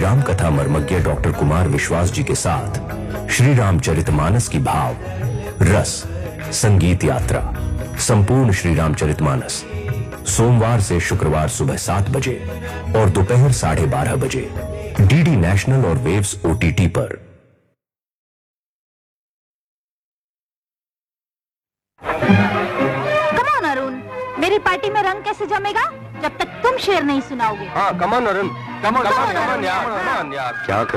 राम कथा मर्मज्ञ डॉक्टर कुमार विश्वास जी के साथ श्री रामचरितमानस की भाव रस संगीत यात्रा संपूर्ण श्री रामचरितमानस सोमवार से शुक्रवार सुबह 7 बजे और दोपहर 12:30 बजे डीडी नेशनल और वेव्स ओटीटी पर। कम ऑन अरुण, मेरी पार्टी में रंग कैसे जमेगा जब तक तुम शेर नहीं सुनाओगे। हाँ come on Arun, come on यार, क्या